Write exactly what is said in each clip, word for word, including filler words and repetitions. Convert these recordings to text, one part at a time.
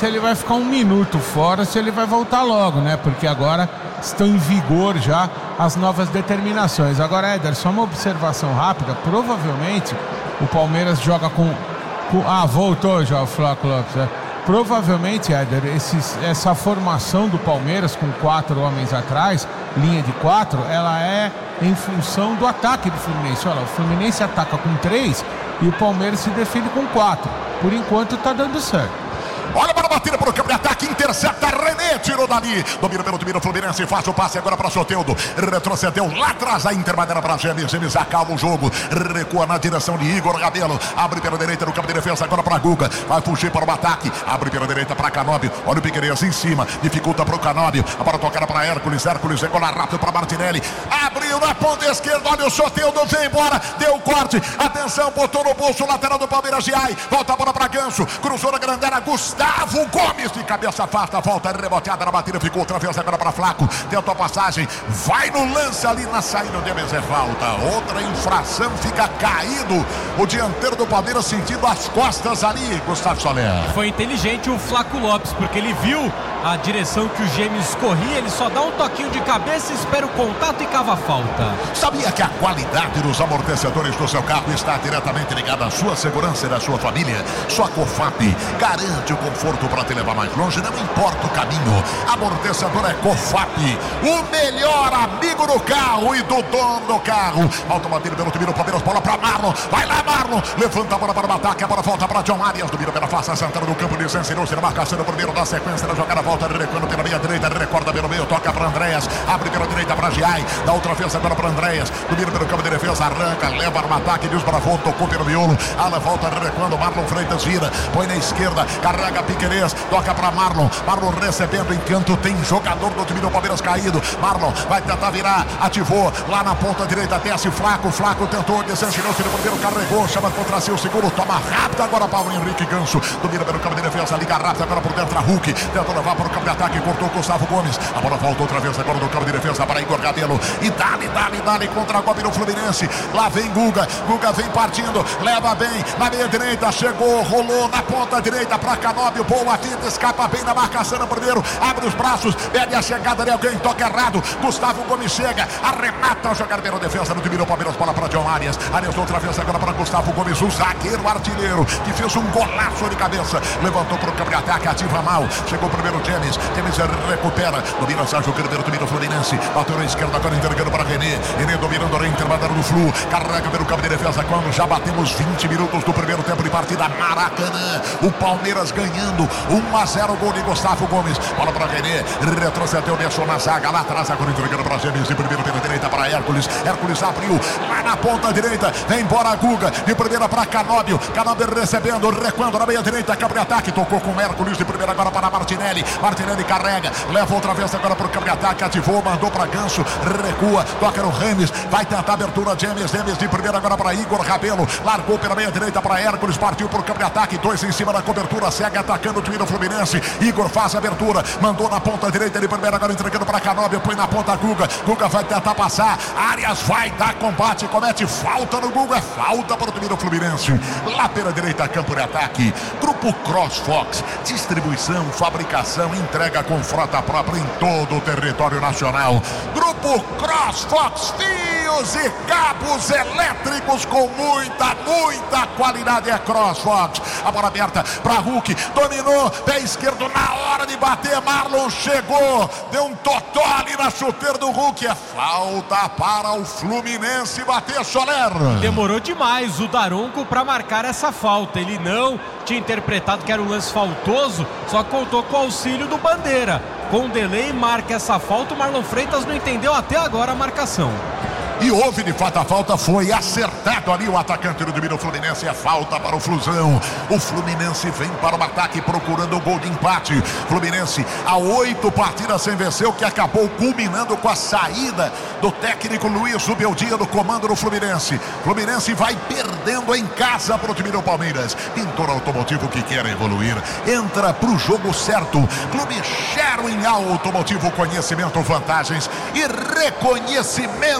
se ele vai ficar um minuto fora, se ele vai voltar logo, né? Porque agora estão em vigor já as novas determinações. Agora, Éder, só uma observação rápida. Provavelmente o Palmeiras joga com... com ah, voltou já o Flaco Lopes, né? Provavelmente, Éder, esses, essa formação do Palmeiras com quatro homens atrás, linha de quatro, ela é em função do ataque do Fluminense. Olha, o Fluminense ataca com três e o Palmeiras se defende com quatro. Por enquanto tá dando certo. Olha para a batida para o campo de ataque, intercepta, René tirou dali, domina pelo time do Fluminense, faz o passe agora para Soteldo, retrocedeu lá atrás, a intermediária para Gemes, Gemes acalma o jogo, recua na direção de Igor Rabelo, abre pela direita no campo de defesa, agora para Guga, vai fugir para o ataque, abre pela direita para Canóbio, olha o Piquerez em cima, dificulta para o Canóbio, agora tocada para Hércules, Hércules chegou lá rápido para Martinelli, abriu na ponta esquerda, olha o Soteldo, vem embora, deu o corte, atenção, botou no bolso, lateral do Palmeiras, Giai, volta a bola para Ganso, cruzou na grande área, Gustavo Gomes de cabeça afasta, volta reboteada na batida, ficou outra vez agora para Flaco, tentou a passagem, vai no lance ali na saída, o Demes é falta, outra infração, fica caído o dianteiro do Palmeiras sentindo as costas ali, Gustavo Soler. Foi inteligente o Flaco Lopes, porque ele viu a direção que o Gêmeos corria, ele só dá um toquinho de cabeça, espera o contato e cava a falta. Sabia que a qualidade dos amortecedores do seu carro está diretamente ligada à sua segurança e da sua família? Sua Cofap garante o conforto para te levar mais longe, não importa o caminho. Amortecedor é Cofap, o melhor amigo do carro e do dono do carro. Automatilha pelo time do Palmeiras, bola para Marlon, vai lá Marlon, levanta a bola para o ataque, a bola volta para John Arias, domina pela face central do campo, licenciou-se na marcação do primeiro da sequência da jogada, volta recuando pela meia direita, recorda pelo meio, toca para Andréas, abre pela direita para Giai, dá outra vez agora para Andréas, domina pelo campo de defesa, arranca, leva no ataque, desbravou, tocou pelo miolo, ala volta recuando, Marlon Freitas vira, põe na esquerda, carrega Piquerez, toca para Marlon, Marlon recebendo encanto, tem jogador do time do Palmeiras caído, Marlon vai tentar virar, ativou, lá na ponta direita, desce Flaco, Flaco tentou, descensinou-se no primeiro, carregou, chama contra si o segundo, toma rápido agora Paulo Henrique Ganso, domina pelo campo de defesa, liga rápido agora por dentro a Hulk, tentou levar para o campo de ataque, cortou Gustavo Gomes, a bola volta outra vez agora no campo de defesa para Igor Rabelo, e dali, dali, dali contra a golpe no Fluminense, lá vem Guga, Guga vem partindo, leva bem, na meia direita, chegou, rolou na ponta direita para Canóbio, boa finta, escapa bem da marcação no primeiro, abre os braços, pede a chegada de alguém, toca errado, Gustavo Gomes chega, arremata a jogada pela defesa no time do Palmeiras, bola para John Arias, Arias outra vez agora para Gustavo Gomes, o zagueiro artilheiro, que fez um golaço de cabeça, levantou para o campo de ataque, ativa mal, chegou o primeiro James, James recupera, domina Sérgio Ribeiro, domina o Fluminense, bateu na esquerda, agora entregando para René, René dominando a intermediária do Flu, carrega pelo campo de defesa, quando já batemos vinte minutos do primeiro tempo de partida, Maracanã, o Palmeiras ganhando, um a zero, gol de Gustavo Gomes, bola para René, retrocedeu, deixou na zaga, lá atrás, agora entregando para James, de primeiro pela direita para Hércules, Hércules abriu, lá na ponta direita, vem embora Guga, de primeira para Canóbio, Canóbio recebendo, recuando na meia direita, campo de ataque, tocou com Hércules, de primeira agora para Martinelli, Martinelli carrega, leva outra vez agora para o campo de ataque, ativou, mandou para Ganso, recua, toca no Remes, vai tentar abertura, James, James de primeira agora para Igor Rabelo, largou pela meia direita para Hércules, partiu para o campo de ataque, dois em cima da cobertura, segue atacando o time do Fluminense, Igor faz a abertura, mandou na ponta direita, de primeira agora entregando para Canóbio, põe na ponta Guga, Guga vai tentar passar, Arias vai dar combate, comete falta no Guga, falta para o time do Fluminense, lá pela direita, campo de ataque, Grupo CrossFox, distribuição, fabricação, entrega com frota própria em todo o território nacional. Grupo CrossFox, fios e cabos elétricos com muita, muita qualidade, é CrossFox. A bola aberta para Hulk, dominou, pé esquerdo na hora de bater, Marlon chegou, deu um totó ali na chuteira do Hulk, é falta para o Fluminense bater, Soler. Demorou demais o Daronco para marcar essa falta, ele não tinha interpretado que era um lance faltoso, só contou com o auxílio do Bandeira. Com delay marca essa falta, o Marlon Freitas não entendeu até agora a marcação. E houve de fato a falta, foi acertado ali o atacante do time do Fluminense, é falta para o Flusão. O Fluminense vem para o ataque procurando o gol de empate. Fluminense há oito partidas sem vencer, o que acabou culminando com a saída do técnico Luiz Ubeldia do comando do Fluminense. Fluminense vai perdendo em casa para o time do Palmeiras. Pintor automotivo que quer evoluir, entra para o jogo certo. Clube Sherwin Automotivo, conhecimento, vantagens e reconhecimento para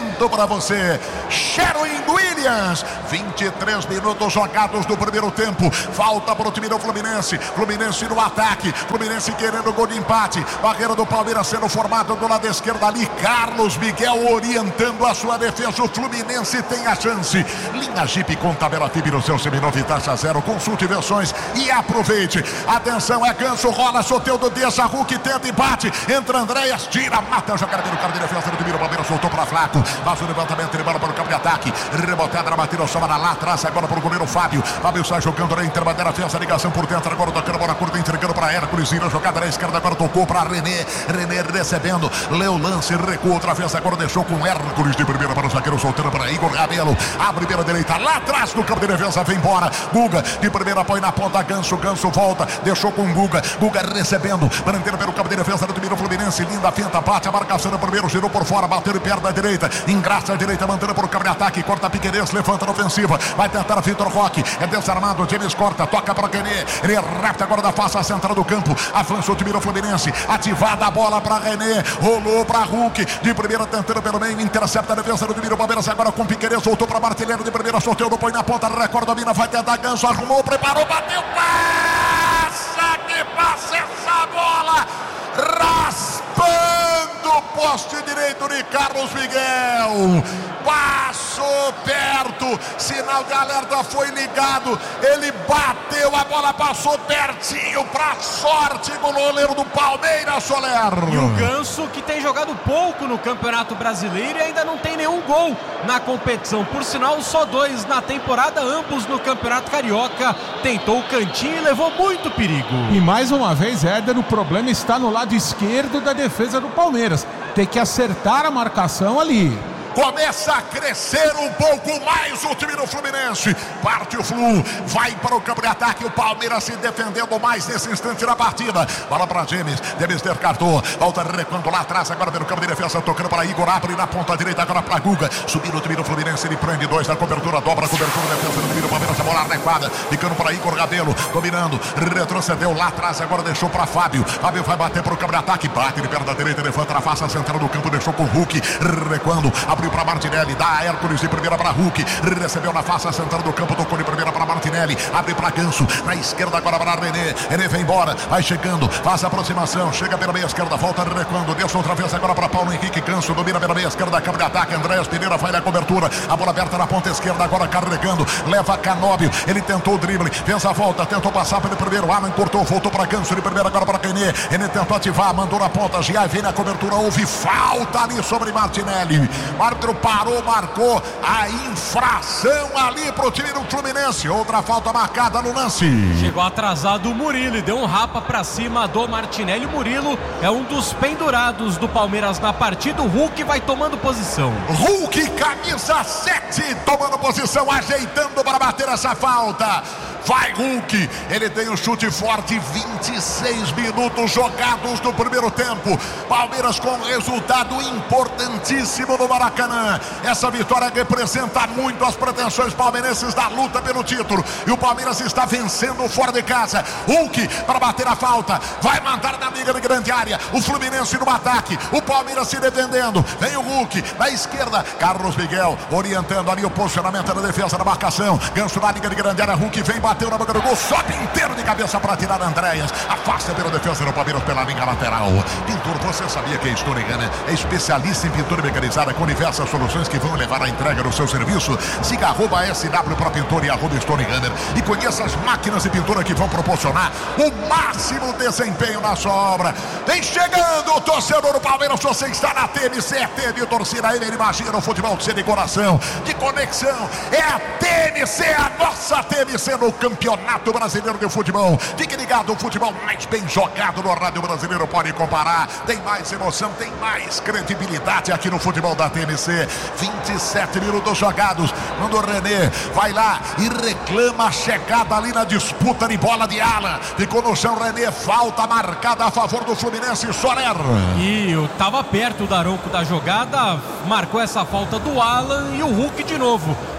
para você. Sherwin Williams, vinte e três minutos jogados do primeiro tempo. Falta para o time do Fluminense. Fluminense no ataque. Fluminense querendo gol de empate. Barreira do Palmeiras sendo formada do lado esquerdo ali. Carlos Miguel orientando a sua defesa. O Fluminense tem a chance. Linha Jeep com tabela F I B no seu seminovo e taxa zero. Consulte versões e aproveite. Atenção, é Ganso, rola, Soteldo, deixa, Hulk, tenta empate. Entra Andréas, tira, mata a jogada pelo cara de defesa do time do Palmeiras. Soltou para Flaco. Faz o levantamento, ele bola para o campo de ataque. Rebotada na batida, sobra lá atrás. Agora para o goleiro Fábio. Fábio sai jogando na interbandeira, fez a ligação por dentro. Agora tocando a bola curta, entregando para Hércules. A jogada na esquerda, agora tocou para René. René recebendo, leu o lance, recuou outra vez. Agora deixou com Hércules de primeira para o zagueiro, soltando para Igor Rabelo. Abre pela direita, lá atrás no campo de defesa, vem embora. Guga de primeira, põe na ponta. Ganso, Ganso volta, deixou com Guga. Guga recebendo, mantendo pelo campo de defesa do time do Fluminense. Linda finta, bate a marcação no primeiro, girou por fora, bateu em perna da direita. Engraça a direita, mantendo por campo de ataque. Corta Piqueires, levanta na ofensiva. Vai tentar Vitor Roque, é desarmado. James corta, toca para René. Ele rapta agora da face à central do campo. Avança o time do Fluminense. Ativada a bola para René. Rolou para Hulk. De primeira, tentando pelo meio. Intercepta a defesa do time do Palmeiras. Agora com Piqueires, voltou para Martinelli. De primeira, sorteio, põe na ponta. Recorda, domina, vai tentar Ganso. Arrumou, preparou, bateu. Passa que passa essa bola. Raspando o poste direito de Carlos Miguel. Passou perto, sinal de alerta foi ligado, ele bateu, a bola passou pertinho, pra sorte do goleiro do Palmeiras, Soler. E o Ganso, que tem jogado pouco no Campeonato Brasileiro e ainda não tem nenhum gol na competição, por sinal só dois na temporada, ambos no Campeonato Carioca. Tentou o cantinho e levou muito perigo. E mais uma vez, Éder, o problema está no lado esquerdo da defesa do Palmeiras, tem que acertar a marcação ali. Começa a crescer um pouco mais o time do Fluminense. Parte o Flu, vai para o campo de ataque. O Palmeiras se defendendo mais nesse instante da partida. Bola para James, James descartou. Volta recuando lá atrás, agora pelo campo de defesa, tocando para Igor, abre na ponta direita, agora para Guga. Subindo o time do Fluminense, ele prende dois na cobertura, dobra a cobertura, defesa do time do Palmeiras, a bola adequada, ficando para Igor Rabelo, dominando, retrocedeu lá atrás, agora deixou para Fábio. Fábio vai bater para o campo de ataque, bate de perna direita, levanta na face central do campo, deixou com o Hulk, recuando, abre para Martinelli, dá a Hércules de primeira para Hulk, recebeu na face central do campo, tocou de primeira para Martinelli, abre para Ganso, na esquerda agora para René, René vem embora, vai chegando, faz a aproximação, chega pela meia esquerda, volta recuando, deixa outra vez agora para Paulo Henrique, Ganso, domina pela meia esquerda, campo de ataque, Andréas Pereira vai na cobertura, a bola aberta na ponta esquerda, agora carregando, leva Canóbio, ele tentou o drible, fez a volta, tentou passar pelo primeiro, Alan cortou, voltou para Ganso de primeira agora para René, René tentou ativar, mandou na ponta, Gia vem na cobertura, houve falta ali sobre Martinelli, o árbitro parou, marcou a infração ali pro time do Fluminense, outra falta marcada no lance. Chegou atrasado o Murilo e deu um rapa pra cima do Martinelli. O Murilo é um dos pendurados do Palmeiras na partida. O Hulk vai tomando posição. Hulk, camisa sete, tomando posição, ajeitando para bater essa falta. Vai Hulk, ele tem um chute forte, vinte e seis minutos jogados no primeiro tempo. Palmeiras com resultado importantíssimo no Maracanã. Essa vitória representa muito as pretensões palmeirenses da luta pelo título. E o Palmeiras está vencendo fora de casa. Hulk para bater a falta, vai mandar na liga de grande área. O Fluminense no ataque, o Palmeiras se defendendo. Vem o Hulk na esquerda, Carlos Miguel orientando ali o posicionamento da defesa da marcação. Ganso na liga de grande área, Hulk vem bater. Bateu na boca do gol, sobe inteiro de cabeça para tirar Andréas, afasta pela defesa do Palmeiras pela linha lateral. Pintor, você sabia que a Stoneham é especialista em pintura mecanizada com diversas soluções que vão levar a entrega do seu serviço? Siga arroba S W para pintor e arroba Stoneham e conheça as máquinas de pintura que vão proporcionar o máximo desempenho na sua obra. Vem chegando o torcedor do Palmeiras, você está na T M C, é T V Torcida, ele imagina o futebol de coração, de conexão, é a T M C, a nossa T M C no Campeonato Brasileiro de Futebol. Fique ligado, o futebol mais bem jogado no Rádio Brasileiro pode comparar. Tem mais emoção, tem mais credibilidade aqui no futebol da T M C. vinte e sete minutos jogados. Quando o René vai lá e reclama a chegada ali na disputa de bola de ala. Ficou no chão, René, falta marcada a favor do Fluminense, Soler. E eu tava perto o Daronco da jogada, marcou essa falta do Alan e o Hulk de novo.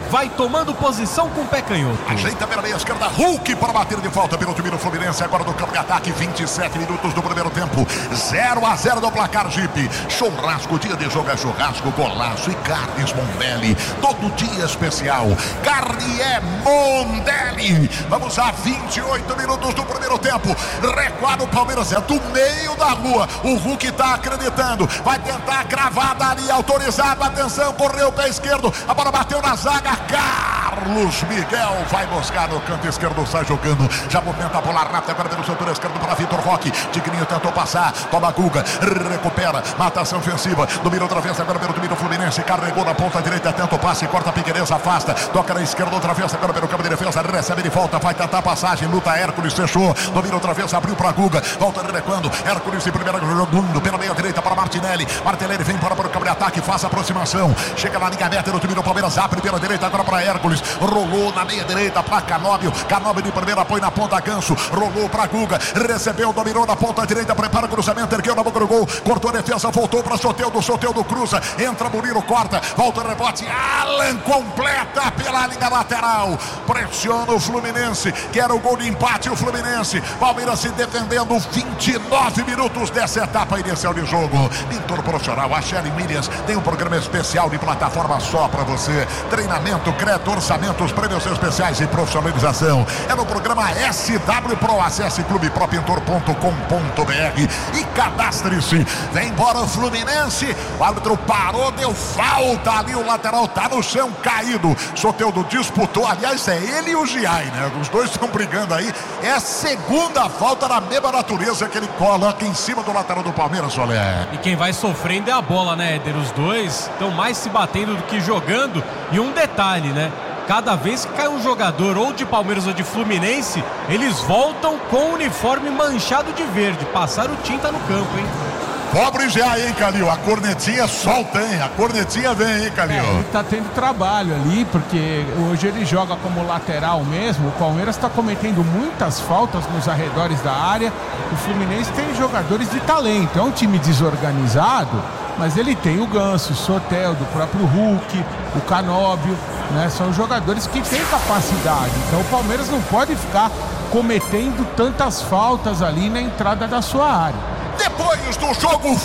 vai tomando posição com o pé canhoto. Ajeita pela meia esquerda, Hulk para bater de falta pelo time do Fluminense, agora do campo de ataque, vinte e sete minutos do primeiro tempo, zero a zero no placar Jeep. Churrasco, dia de jogo é churrasco, golaço e carnes Mondelli, todo dia especial, carne é Mondelli. Vamos a vinte e oito minutos do primeiro tempo, recuado o Palmeiras é do meio da rua, o Hulk tá acreditando, vai tentar a cravada ali, autorizado, atenção, correu o pé esquerdo, a bola bateu na zaga, Carlos Miguel vai buscar no canto esquerdo, sai jogando, já movimenta a bola rápida agora pelo setor esquerdo para Vitor Roque, Tigrinho tentou passar, toma a Guga, recupera, mata a ação ofensiva, domina outra vez agora pelo time do Fluminense, carregou na ponta direita, tenta o passe, corta a Piquerez, afasta, toca na esquerda outra vez agora pelo campo de defesa, recebe de volta, vai tentar a passagem, luta Hércules, fechou, domina outra vez, abriu para Guga, volta recuando, Hércules em primeira jogando pela meia direita para Martinelli, Martinelli vem para o campo de ataque, faz a aproximação, chega na linha meta do time do Palmeiras, abre pela direita agora para Hércules, rolou na meia direita para Canóbio, Canóbio de primeira apoio na ponta, Ganso, rolou para Guga, recebeu, dominou na ponta direita, prepara o cruzamento, ergueu na boca do gol, cortou a defesa, voltou para Soteldo, Soteldo cruza, entra Murilo, corta, volta o rebote, Alan completa pela linha lateral, pressiona o Fluminense, quer o gol de empate o Fluminense, Palmeiras se defendendo, vinte e nove minutos dessa etapa inicial de jogo. Pintor profissional, a Shelly Williams tem um programa especial de plataforma só para você, treinamento, crédito, orçamentos, prêmios especiais e profissionalização, é no programa S W Pro, acesse clube pro pintor ponto com ponto br e cadastre-se, vem embora o Fluminense, o árbitro parou, deu falta ali, o lateral tá no chão caído, Soteldo disputou, aliás é ele e o Giai, né, os dois estão brigando aí, é a segunda falta da mesma natureza que ele coloca em cima do lateral do Palmeiras, Soler. E quem vai sofrendo é a bola, né, Éder? Os dois estão mais se batendo do que jogando. E um detalhe, né? Cada vez que cai um jogador ou de Palmeiras ou de Fluminense, eles voltam com o uniforme manchado de verde. Passaram tinta no campo, hein? Pobre já, hein, Calil? A cornetinha solta, hein? A cornetinha vem, hein, Calil? É, ele tá tendo trabalho ali, porque hoje ele joga como lateral mesmo. O Palmeiras tá cometendo muitas faltas nos arredores da área. O Fluminense tem jogadores de talento. É um time desorganizado, mas ele tem o Ganso, o Soteldo, o próprio Hulk, o Canóbio, né? São jogadores que têm capacidade. Então o Palmeiras não pode ficar cometendo tantas faltas ali na entrada da sua área. Depois do jogo,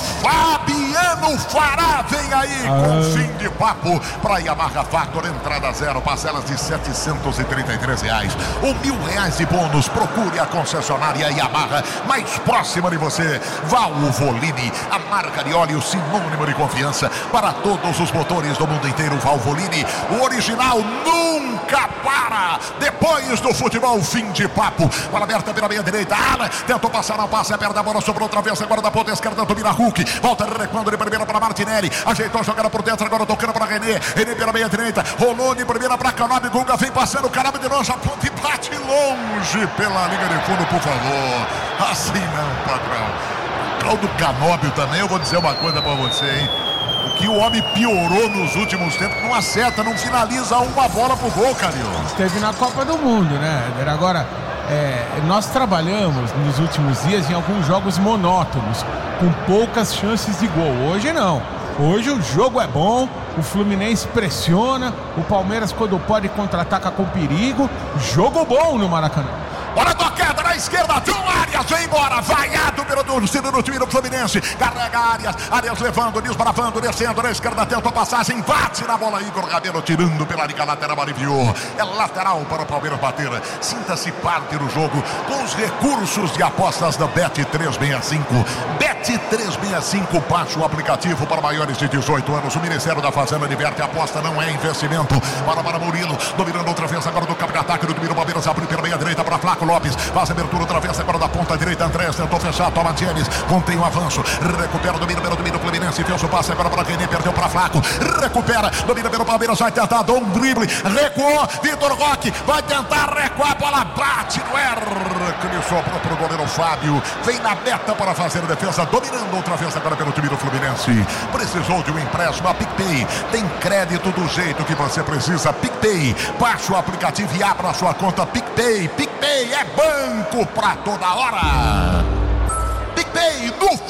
Fabiano Fará vem aí ah. com fim de papo para Yamaha Factor, entrada zero, parcelas de setecentos e trinta e três reais, ou mil reais de bônus. Procure a concessionária Yamaha mais próxima de você. Valvoline, a marca de óleo sinônimo de confiança para todos os motores do mundo inteiro. Valvoline, o original nunca para. Depois do futebol, fim de papo. Bola aberta pela meia direita, Alan tentou passar, não passa, aperta a bola, sobrou outra vez. Agora da ponta esquerda, domina Hulk, volta recuando de primeira para Martinelli, ajeitou a jogada por dentro, agora tocando para René, René pela meia direita, rolou de primeira para Canóbio, Guga vem passando, Canóbio de longe, a ponta e bate longe pela linha de fundo, por favor. Assim não, patrão. O tal do Canóbio também, eu vou dizer uma coisa para você, hein? O que o homem piorou nos últimos tempos, não acerta, não finaliza uma bola pro gol, Calil. Esteve na Copa do Mundo, né? Agora, é, nós trabalhamos nos últimos dias em alguns jogos monótonos, com poucas chances de gol. Hoje não. Hoje o jogo é bom, o Fluminense pressiona, o Palmeiras quando pode contra-ataca com perigo. Jogo bom no Maracanã. Bola tocada na esquerda, João Arias vem embora, vaiado pelo torcedor do time do Fluminense, carrega Arias, Arias levando, desbravando, descendo na esquerda, tenta a passagem, bate na bola, Igor Rabelo tirando pela liga lateral, aliviou, é lateral para o Palmeiras bater, sinta-se parte do jogo com os recursos de apostas da Bet trezentos e sessenta e cinco, Bet trezentos e sessenta e cinco, baixe o aplicativo para maiores de dezoito anos, o Ministério da Fazenda diverte, a aposta não é investimento, para para Murilo, dominando outra vez agora do campo de ataque do time do Palmeiras, abriu pela meia direita para Flaco Lopes, faz abertura outra vez agora da ponta direita, Andrés tentou fechar, toma James, contém o avanço, recupera, domina pelo domínio Fluminense, fez o passe agora para René, perdeu para Flaco, recupera, domina pelo Palmeiras, vai tentar, dá um drible, recuou, Vitor Roque, vai tentar recuar, a bola bate no Hércules, sobrou para o goleiro Fábio, vem na meta para fazer a defesa, dominando outra vez agora pelo time do Fluminense, precisou de um empréstimo, a PicPay tem crédito do jeito que você precisa, PicPay, baixe o aplicativo e abra a sua conta PicPay, PicPay é banco pra toda hora. PicPay no futebol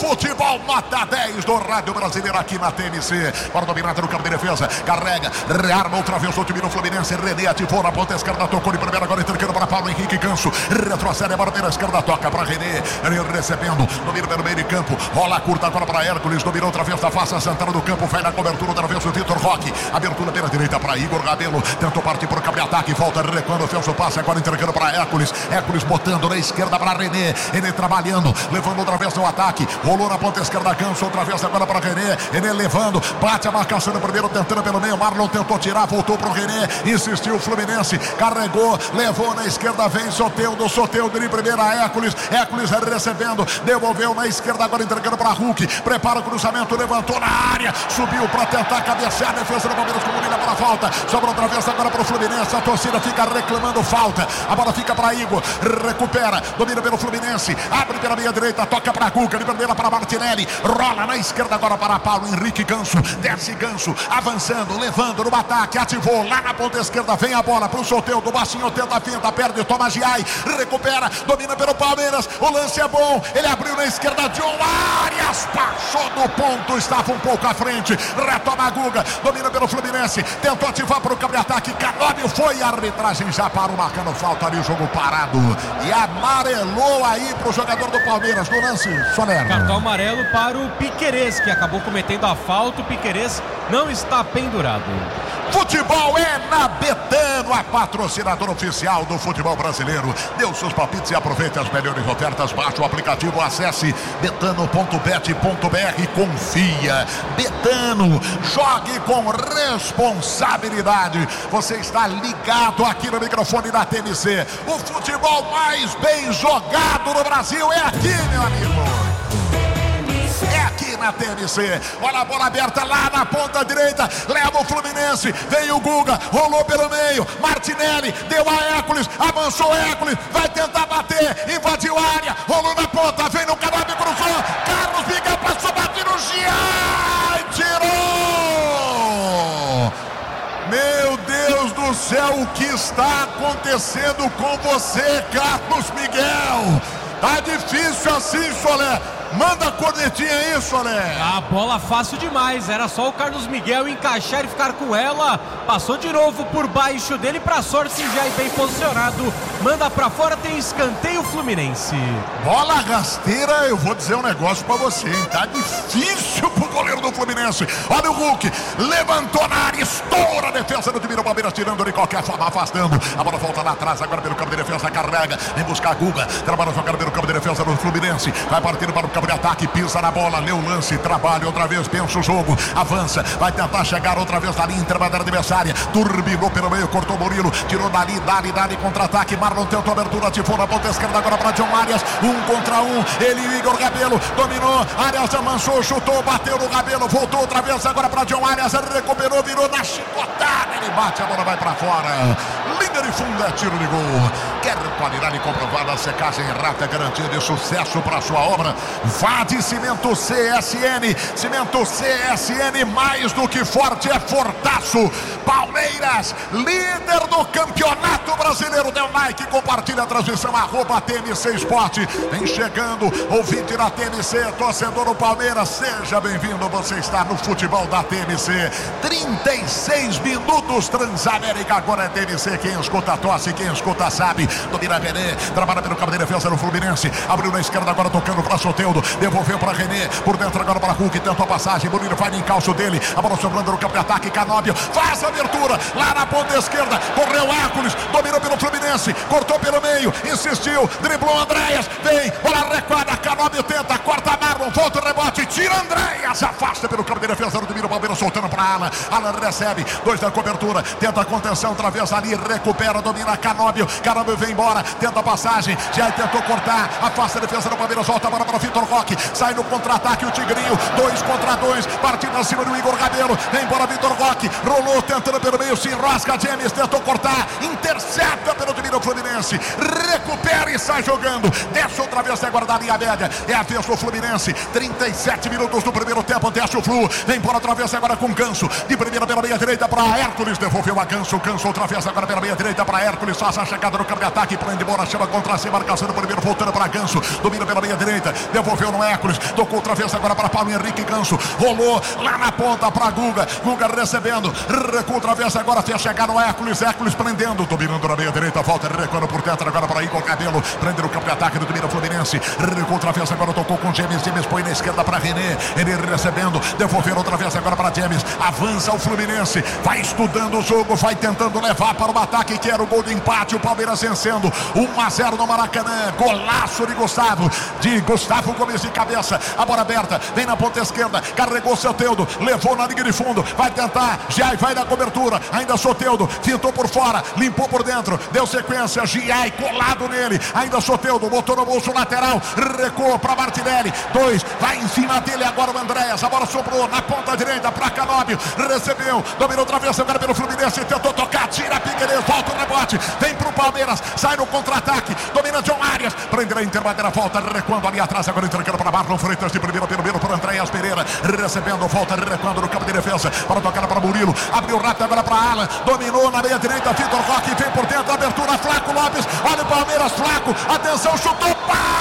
Futebol nota dez do Rádio Brasileiro aqui na T M C. Para dominada no campo de defesa, carrega, rearma outra vez o time do Fluminense. René ativou na ponta esquerda, tocou de primeira, agora entregando para Paulo Henrique Ganso. Retrocede a barreira esquerda, toca para René. René recebendo, domina pelo meio de campo, rola curta agora para Hércules, dominou outra vez da face central do campo, vai na cobertura outra vez o Vitor Roque. Abertura pela direita para Igor Rabelo, tentou partir para o campo de ataque, volta recuando, fez o passe, agora entregando para Hércules. Hércules botando na esquerda para René. René trabalhando, levando outra vez o ataque, rolou na ponta esquerda Ganso, outra vez agora para René. René levando, bate a marcação no primeiro, tentando pelo meio, Marlon tentou tirar, voltou para o René, insistiu o Fluminense, carregou, levou na esquerda, vem Soteldo, Soteldo de primeira, Hércules, Hércules recebendo, devolveu na esquerda, agora entregando para Hulk, prepara o cruzamento, levantou na área, subiu para tentar cabecear, defesa do Palmeiras com Murilo para a falta, sobra outra vez agora para o Fluminense, a torcida fica reclamando falta, a bola fica para Igor, recupera, domina pelo Fluminense, abre pela meia direita, toca para Guga, de primeira para Martinelli, rola na esquerda agora para Paulo Henrique Ganso, desce Ganso, avançando, levando no ataque, ativou lá na ponta esquerda, vem a bola para o Soteldo, baixinho, tenta a finta, perde, toma Giai, recupera, domina pelo Palmeiras, o lance é bom, ele abriu na esquerda, John Arias, passou do ponto, estava um pouco à frente, retoma a Guga, domina pelo Fluminense, tentou ativar para o campo de ataque, Canóbio foi, a arbitragem já parou, marcando falta ali, o jogo parado, e amarelou aí para o jogador do Palmeiras, no lance, Soler. Cartão amarelo para o Piquerez, que acabou cometendo a falta, o Piquerez não está pendurado. Futebol é na Betano, a patrocinadora oficial do futebol brasileiro. Dê os seus palpites e aproveite as melhores ofertas. Baixe o aplicativo, acesse betano ponto bet ponto br. Confia. Betano, jogue com responsabilidade. Você está ligado aqui no microfone da T M C. O futebol mais bem jogado no Brasil é aqui, meu amigo. É aqui na T M C, olha a bola aberta lá na ponta direita, leva o Fluminense, vem o Guga, rolou pelo meio, Martinelli, deu a Hércules, avançou Hércules, vai tentar bater, invadiu a área, rolou na ponta, vem no Canóbio, cruzou, Carlos Miguel passou, bate no Giai, tirou! Meu Deus do céu, o que está acontecendo com você, Carlos Miguel? Tá difícil assim, Soler. Manda a cornetinha aí, Soler. A bola fácil demais, era só o Carlos Miguel encaixar e ficar com ela. Passou de novo por baixo dele, pra sorte, já é bem posicionado. Manda pra fora, tem escanteio Fluminense. Bola rasteira, eu vou dizer um negócio pra você, hein? Tá difícil pro goleiro do Fluminense. Olha o Hulk, levantou na área, estoura a defesa do time do Palmeiras, tirando de qualquer forma, afastando. A bola volta lá atrás, agora pelo campo de defesa, carrega, vem buscar a Guga, trabalha jogando pelo campo de defesa do Fluminense, vai partindo para o campo de ataque, pisa na bola, lê o lance, trabalha outra vez, pensa o jogo, avança, vai tentar chegar outra vez na linha intermediária adversária, turbinou pelo meio, cortou Murilo, tirou dali, dali, dali, contra-ataque, Marlon tentou abertura, ativou na ponta esquerda agora para John Arias, um contra um, ele e Igor Rabelo, dominou, Arias amansou, chutou, bateu no Rabelo, voltou outra vez agora para John Arias, recuperou, virou na chicotada, ele bate, a bola vai para fora, linha de fundo, é tiro de gol, quer qualidade comprovada, secagem rápida, garantia de sucesso para sua obra. Vá de Cimento C S N, Cimento C S N, mais do que forte, é fortaço. Palmeiras, líder do Campeonato Brasileiro, deu like, compartilha a transmissão, arroba T M C Esporte. Vem chegando, ouvinte da T M C, torcedor do Palmeiras, seja bem-vindo, você está no futebol da T M C. trinta e seis minutos, Transamérica, agora é T M C, quem escuta tosse, quem escuta sabe. Domina René, trabalha pelo campo de defesa no Fluminense, abriu na esquerda agora tocando para Soteldo, devolveu para René, por dentro agora para Hulk, tentou a passagem, Bonito vai no encalço dele, a bola sobrando no campo de ataque, Canóbio faz a abertura, lá na ponta esquerda, correu Hércules, dominou pelo Fluminense, cortou pelo meio, insistiu, driblou Andréas, vem, bola recuada, Canóbio tenta, corta Marlon, volta o rebote, tira Andréas, afasta pelo campo de defesa do time do Palmeiras, soltando para Alan, Alan recebe, dois da cobertura, tenta a contenção, outra vez ali, recupera, domina Canóbio, Canóbio vem embora, tenta a passagem, já tentou cortar, afasta a defesa do Palmeiras, volta a bola para o Vitor Roque, sai no contra-ataque o Tigrinho, dois contra dois, partindo acima do Igor Rabelo, vem embora Vitor Roque, rolou tentando pelo meio, se enrosca, James tentou cortar, intercepta pelo time do Fluminense, recupera e sai jogando, desce outra vez agora da linha média, é a vez do Fluminense, trinta e sete minutos do primeiro tempo, teste o Flu, vem por outra vez agora com Ganso, de primeira pela meia direita para Hércules, devolveu a Ganso, Ganso outra vez agora pela meia direita para Hércules, faz a chegada no campo de ataque, prende bola, chama contra a marcação do primeiro, voltando para Ganso, domina pela meia direita, devolveu no Hércules, tocou outra vez agora para Paulo Henrique, Ganso, rolou lá na ponta para Guga, Guga recebendo, recua outra vez agora, fez chegar no Hércules, Hércules prendendo, dominando na meia direita, volta, recuando por dentro agora para Igor Cabelo, prende no campo de ataque do domínio Fluminense, recua outra vez agora, tocou com James, James põe na esquerda para René, ele recebendo, devolveu outra vez agora para James, avança o Fluminense, vai estudando o jogo, vai tentando levar para o ataque, que era o gol de empate, o Palmeiras vencendo, um a zero no Maracanã, golaço de Gustavo, de Gustavo Gomes de cabeça, a bola aberta, vem na ponta esquerda, carregou Soteldo, levou na linha de fundo, vai tentar, Giai vai na cobertura, ainda Soteldo, fintou por fora, limpou por dentro, deu sequência, Giai colado nele, ainda Soteldo, botou no bolso lateral, recuou para Martinelli, dois, vai em cima dele agora o Andréas, a bola sobrou na ponta direita para Canóbio, recebeu, dominou outra vez agora pelo Fluminense, tentou tocar, tira Piqueires, volta o rebote, vem pro Palmeiras, sai no contra-ataque, domina John Arias, prende a interbandeira, volta, recuando ali atrás, agora entregando para Marlon Freitas, de primeiro pelo meio para Andréas Pereira, recebendo, volta, recuando no campo de defesa, para tocar para Murilo, abriu rápido agora para Alan, dominou na meia direita, Vitor Roque, vem por dentro, abertura, Flaco Lopes, olha o Palmeiras, Flaco, atenção, chutou,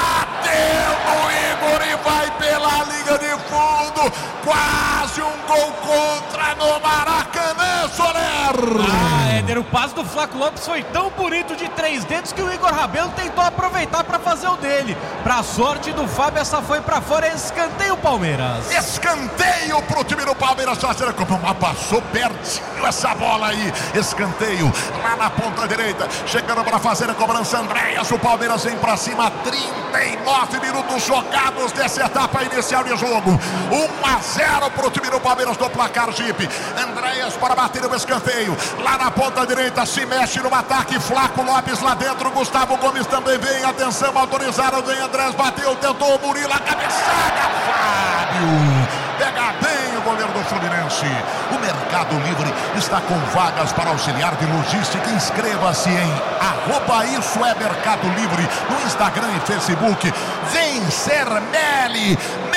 bateu no Igor e vai pela linha de fundo, quase um gol contra no Maracanã, Soler. Ah, Éder, o passe do Flaco Lopes foi tão bonito de três dedos que o Igor Rabelo tentou aproveitar para fazer o dele. Pra sorte do Fábio, essa foi pra fora, escanteio Palmeiras. Escanteio pro time do Palmeiras, mas passou pertinho essa bola aí, escanteio lá na ponta direita, chegando para fazer a cobrança Andréas, o Palmeiras vem pra cima, trinta e nove minutos jogados dessa etapa inicial de jogo, um a zero pro time do Palmeiras do placar Jeep, Andréas para bater o escanteio, lá na ponta direita, se mexe no ataque, Flaco Lopes lá dentro, Gustavo Gomes também vem, atenção, autorizaram, vem Andréas, bateu, tentou o Murilo, a cabeçada, Fábio, pega bem o goleiro do Fluminense. O Mercado Livre está com vagas para auxiliar de logística, inscreva-se em arroba isso é Mercado Livre, no Instagram e Facebook, vem ser Meli,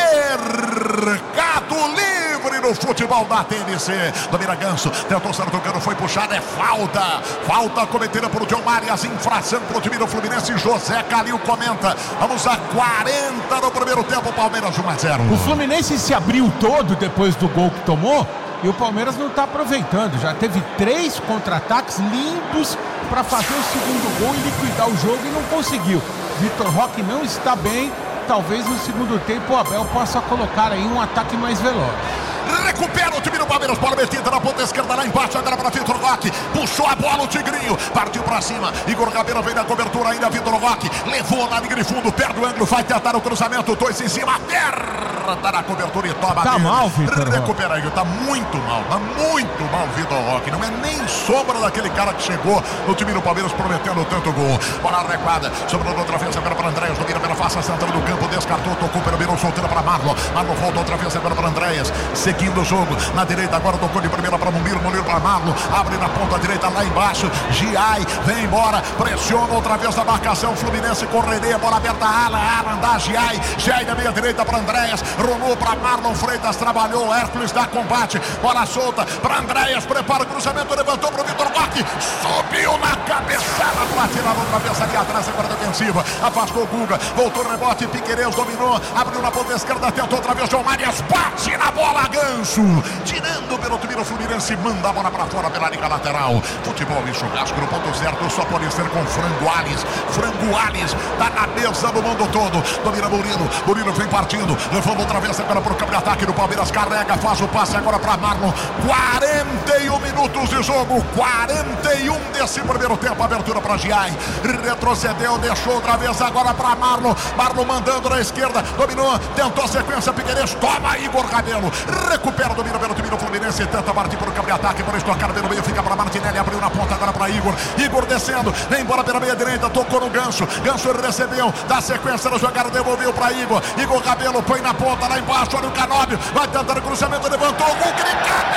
Mercado Livre no futebol da T N C, domina Ganso, tentou ser tocando, foi puxado, é falta, falta cometida por John Arias, infração pro time do Fluminense, José Calil comenta, vamos a quarenta no primeiro tempo, Palmeiras um a zero. O Fluminense se abriu todo depois do gol que tomou e o Palmeiras não está aproveitando, já teve três contra-ataques lindos para fazer o segundo gol e liquidar o jogo e não conseguiu. Vitor Roque não está bem, talvez no segundo tempo o Abel possa colocar aí um ataque mais veloz. Recupera o time do Palmeiras, bola metida na ponta esquerda lá embaixo, agora para Vitor Roque, puxou a bola o Tigrinho, partiu para cima, Igor Rabelo vem na cobertura ainda, Vitor Roque, levou na linha de fundo, perde o ângulo, vai tentar o cruzamento, dois em cima, aperta na cobertura e toma. Tá dele. Mal, Vitor Recupera aí, tá muito mal, tá muito mal Vitor Roque, não é nem sombra daquele cara que chegou no time do Palmeiras prometendo tanto gol. Bola recuada, sobrou outra vez agora para Andréas, domina pela face central do campo, descartou, tocou pelo meio, solteira para Marlon, Marlon volta outra vez agora para Andréas, seguindo o jogo, na direita agora tocou de primeira para Murilo, Murilo para Marlon, abre na ponta direita lá embaixo, Giai, vem embora, pressiona outra vez a marcação, Fluminense correria, bola aberta, Alan, Alan dá Giai, Giai da meia direita para Andréas, rolou para Marlon Freitas, trabalhou, Hércules dá combate, bola solta para Andréas, prepara o cruzamento, levantou para o Vitor Roque, subiu na cabeçada para tirar outra vez ali atrás, agora defensiva, afastou o Guga, voltou o rebote, Piqueires dominou, abriu na ponta esquerda, tentou outra vez João Marias, bate na bola, Ganso, tirando pelo time do Fluminense, manda a bola para fora pela linha lateral. Futebol e churrasco no ponto certo, só pode ser com Frango Alves. Frango Alves tá na mesa do mundo todo. Domina Murilo, Murilo vem partindo, levando outra vez agora para o campo de ataque do Palmeiras, carrega, faz o passe agora para Marlon. quarenta e um minutos de jogo, quarenta e um desse primeiro tempo, abertura para Giai, retrocedeu, deixou outra vez agora para Marlon. Marlon mandando na esquerda, dominou, tentou a sequência, Piqueires, toma Igor Rabelo, recupera, domina pelo time do Fluminense, tenta partir para o campo de ataque, por estocar pelo meio, fica para Martinelli, abriu na ponta agora para Igor, Igor descendo, vem embora pela meia direita, tocou no Ganso, Ganso recebeu, dá sequência na jogada, devolveu para Igor, Igor Rabelo põe na ponta lá embaixo, olha o Canóbio, vai tentar o cruzamento, levantou o gol,